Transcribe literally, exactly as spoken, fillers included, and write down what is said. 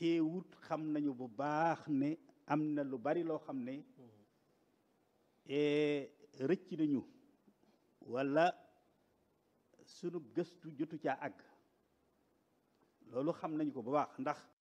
teewut xam nañu bu baax ne am na lu bari loo xam ne rëcc nañu walla sunu gëstu jotu caa àgg loolu xam nañu ko bu baax ndax